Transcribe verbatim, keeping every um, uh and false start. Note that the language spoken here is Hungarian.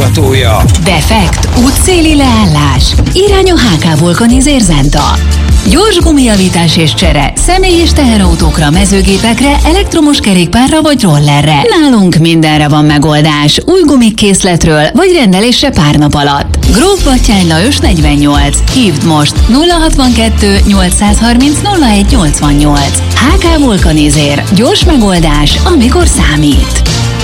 támogatója. Defekt, útszéli leállás, irány a há ká Vulcanizer Zenta. Gyors gumijavítás és csere, személy- és teherautókra, mezőgépekre, elektromos kerékpárra vagy rollerre. Nálunk mindenre van megoldás, új gumikkészletről vagy rendelésre pár nap alatt. Gróf Batthyány Lajos negyvennyolc. Hívd most nulla hatvankettő nyolcszázharminc nulla egy nyolcvannyolc. há ká Vulcanizer. Gyors megoldás, amikor számít.